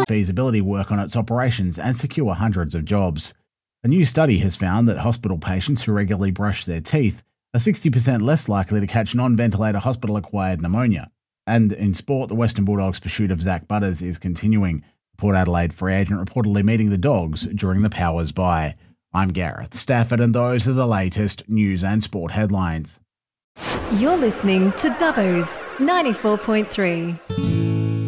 feasibility work on its operations and secure hundreds of jobs. A new study has found that hospital patients who regularly brush their teeth are 60% less likely to catch non-ventilator hospital-acquired pneumonia. And in sport, the Western Bulldogs' pursuit of Zach Butters is continuing. Port Adelaide free agent reportedly meeting the Dogs during the Powers bye. I'm Gareth Stafford, and those are the latest news and sport headlines. You're listening to Dubbo's 94.3.